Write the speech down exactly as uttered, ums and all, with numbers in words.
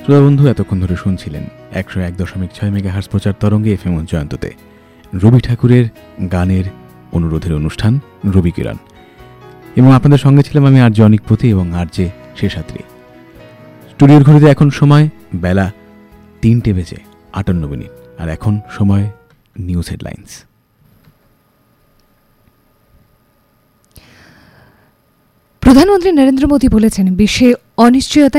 শ্রোতা বন্ধু, এতক্ষণ ধরে শুনছিলেন একশো এক দশমিক ছয় মেগাহার্জ প্রচার তরঙ্গে এফ এম জয়ন্ততে রবি ঠাকুরের গানের অনুরোধের অনুষ্ঠান রবি কিরণ, এবং আপনাদের সঙ্গে ছিলাম আমি আর জে অনিকপতি এবং আর জে শেষাত্রী। স্টুডিওর ঘড়িতে এখন সময় বেলা তিনটে বেজে আটান্ন মিনিট, আর এখন সময় নিউজ হেডলাইন্স। প্রধানমন্ত্রী নরেন্দ্র মোদী বলেছেন, বিশ্বে অনিশ্চয়তা